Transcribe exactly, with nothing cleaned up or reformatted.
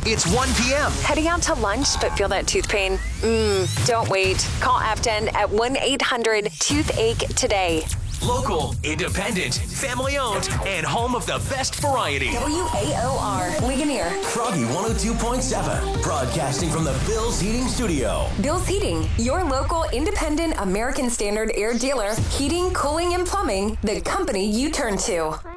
It's one p.m. Heading out to lunch but feel that tooth pain? Mmm, don't wait. Call Afton at one eight hundred toothache today. Local, independent, family-owned, and home of the best variety. W A O R, Ligonier. Froggy one oh two point seven, broadcasting from the Bill's Heating Studio. Bill's Heating, your local independent American Standard air dealer. Heating, cooling, and plumbing, the company you turn to.